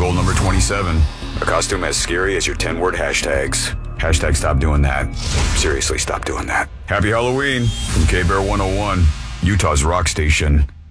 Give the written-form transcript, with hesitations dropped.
Goal number 27. A costume as scary as your 10-word hashtags. Hashtag stop doing that. Seriously, stop doing that. Happy Halloween from K-Bear 101, Utah's rock station.